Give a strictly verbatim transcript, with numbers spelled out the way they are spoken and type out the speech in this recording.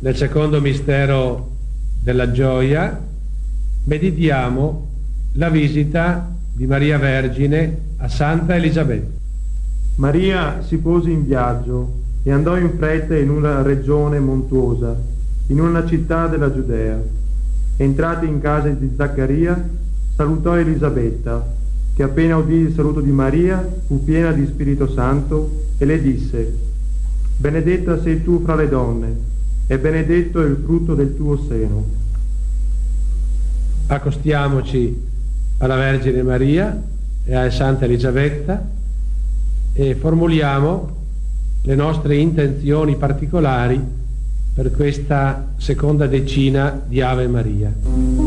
nel secondo mistero della gioia, meditiamo la visita di Maria Vergine a Santa Elisabetta. Maria si pose in viaggio e andò in fretta in una regione montuosa, in una città della Giudea. Entrata in casa di Zaccaria, salutò Elisabetta, che appena udì il saluto di Maria fu piena di Spirito Santo e le disse: benedetta sei tu fra le donne, e benedetto è il frutto del tuo seno. Accostiamoci alla Vergine Maria e a Santa Elisabetta e formuliamo le nostre intenzioni particolari per questa seconda decina di Ave Maria.